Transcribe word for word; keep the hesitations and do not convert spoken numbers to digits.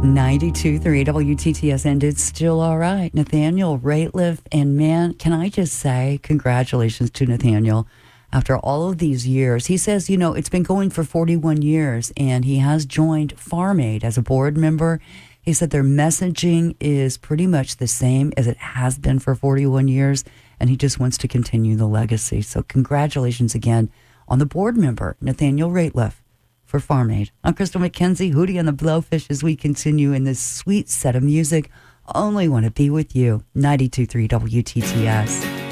ninety-two point three W T T S, and it's still all right. Nathaniel Rateliff, and man, can I just say congratulations to Nathaniel after all of these years. He says, you know, it's been going for forty-one years, and he has joined Farm Aid as a board member. He said their messaging is pretty much the same as it has been for forty-one years, and he just wants to continue the legacy. So congratulations again on the board member, Nathaniel Rateliff, for Farm Aid. I'm Crystal McKenzie, Hootie and the Blowfish, as we continue in this sweet set of music. Only want to be with you. ninety-two point three W T T S.